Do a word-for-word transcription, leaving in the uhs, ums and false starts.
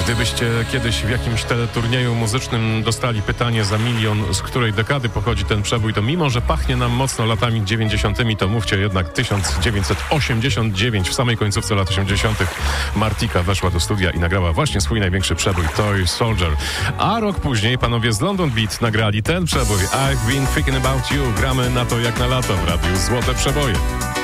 Gdybyście kiedyś w jakimś teleturnieju muzycznym dostali pytanie za milion, z której dekady pochodzi ten przebój, to mimo, że pachnie nam mocno latami dziewięćdziesiątymi, to mówcie jednak tysiąc dziewięćset osiemdziesiąt dziewięć. W samej końcówce lat osiemdziesiątych Martika weszła do studia i nagrała właśnie swój największy przebój, Toy Soldier. A rok później panowie z London Beat nagrali ten przebój, I've Been Thinking About You. Gramy na to jak na lato w radiu Złote Przeboje.